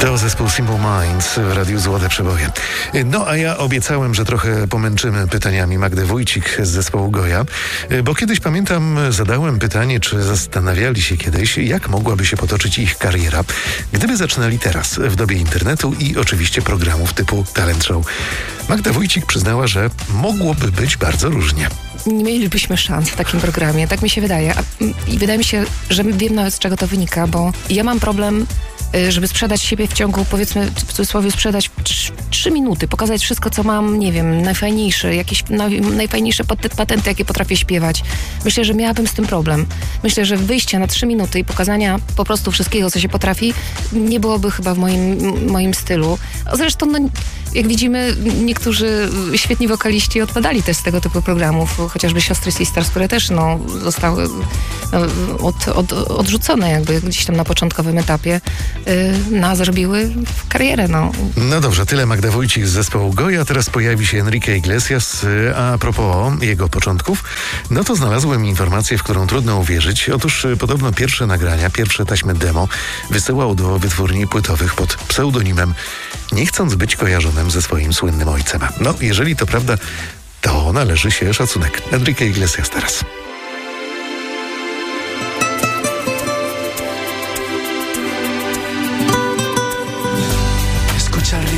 To zespół Simple Minds w Radiu Złote Przeboje. No a ja obiecałem, że trochę pomęczymy pytaniami Magdę Wójcik z zespołu Goja, bo kiedyś pamiętam, zadałem pytanie, czy zastanawiali się kiedyś, jak mogłaby się potoczyć ich kariera, gdyby zaczynali teraz, w dobie internetu i oczywiście programów typu Talent Show. Magda Wójcik przyznała, że mogłoby być bardzo różnie. Nie mielibyśmy szans w takim programie, tak mi się wydaje. I wydaje mi się, że wiem nawet, z czego to wynika, bo ja mam problem, żeby sprzedać siebie w ciągu, powiedzmy, w cudzysłowie, sprzedać 3 minuty, pokazać wszystko, co mam, nie wiem, najfajniejsze, jakieś najfajniejsze patenty, jakie potrafię śpiewać. Myślę, że miałabym z tym problem. Myślę, że wyjście na 3 minuty i pokazania po prostu wszystkiego, co się potrafi, nie byłoby chyba w moim stylu. Zresztą, no, jak widzimy, niektórzy świetni wokaliści odpadali też z tego typu programów, chociażby siostry Sisters, które też zostały odrzucone jakby gdzieś tam na początkowym etapie, zrobiły karierę. No dobrze, tyle Magda Wójcik z zespołu Goja. Teraz pojawi się Enrique Iglesias. A propos jego początków, no to znalazłem informację, w którą trudno uwierzyć. Otóż podobno pierwsze nagrania, pierwsze taśmy demo wysyłał do wytwórni płytowych pod pseudonimem, nie chcąc być kojarzonym ze swoim słynnym ojcem. No, jeżeli to prawda, to należy się szacunek. Enrique Iglesias teraz.